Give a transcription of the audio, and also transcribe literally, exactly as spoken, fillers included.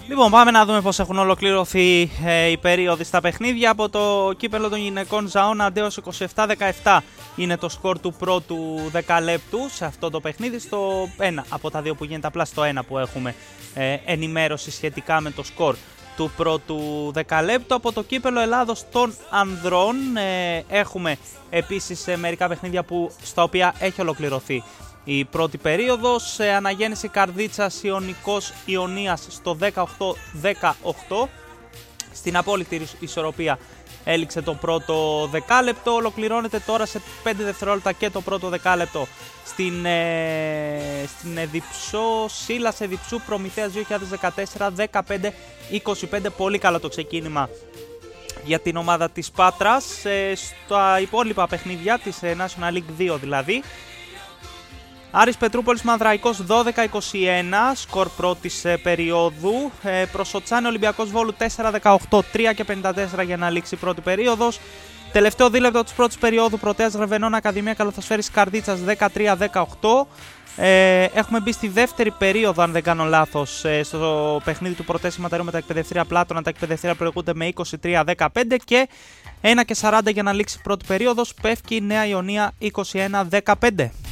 Λοιπόν, πάμε να δούμε πώς έχουν ολοκληρωθεί ε, οι περίοδοι στα παιχνίδια. Από το κύπελλο των γυναικών Ζαών Αντέος είκοσι επτά δεκαεπτά είναι το σκορ του πρώτου δεκαλέπτου σε αυτό το παιχνίδι. Στο ένα από τα δύο που γίνεται, απλά στο ένα που έχουμε ε, ενημέρωση σχετικά με το σκορ του πρώτου δεκαλέπτου. Από το κύπελλο Ελλάδος των ανδρών ε, έχουμε επίσης ε, μερικά παιχνίδια που, στα οποία έχει ολοκληρωθεί η πρώτη περίοδος. ε, Αναγέννηση Καρδίτσας Ιωνικός Ιωνίας στο δεκαοκτώ δεκαοκτώ. Στην απόλυτη ισορροπία έληξε το πρώτο δεκάλεπτο. Ολοκληρώνεται τώρα σε πέντε δευτερόλεπτα και το πρώτο δεκάλεπτο στην, ε, στην Εδιψό, Σύλλας Εδιψού Προμηθέας δύο χιλιάδες δεκατέσσερα δεκαπέντε είκοσι πέντε. Πολύ καλό το ξεκίνημα για την ομάδα της Πάτρας. Ε, στα υπόλοιπα παιχνίδια της ε, National League δύο δηλαδή, Άρης Πετρούπολης Μανδραϊκός δώδεκα είκοσι ένα, σκορ πρώτης ε, περίοδου. Ε, Προσοτσάνη Ολυμπιακός Βόλου τέσσερα δεκαοκτώ, τρία και πενήντα τέσσερα για να λήξει η πρώτη περίοδος. Τελευταίο δίλεπτο της πρώτης περίοδου, Πρωτέας Ρεβενών Ακαδημία Καλαθοσφαίρισης Καρδίτσας δεκατρία δεκαοκτώ. Ε, έχουμε μπει στη δεύτερη περίοδο, αν δεν κάνω λάθος, ε, στο παιχνίδι του Πρωτές Σηματαρίου με τα εκπαιδευτήρια Πλάτωνα. Τα εκπαιδευτήρια προηγούνται με είκοσι τρία δεκαπέντε και ένα και σαράντα για να λήξει η πρώτη περίοδος. Πεύκη Νέα Ιωνία είκοσι ένα δεκαπέντε.